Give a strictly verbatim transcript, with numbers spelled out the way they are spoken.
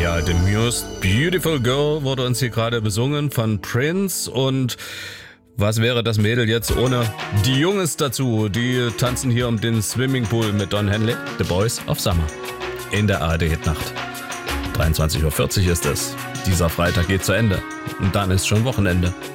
Ja, The Muse, Beautiful Girl wurde uns hier gerade besungen von Prince. Und was wäre das Mädel jetzt ohne die Jungs dazu? Die tanzen hier um den Swimmingpool mit Don Henley. The Boys of Summer in der A R D-Hitnacht. dreiundzwanzig Uhr vierzig ist es. Dieser Freitag geht zu Ende und dann ist schon Wochenende.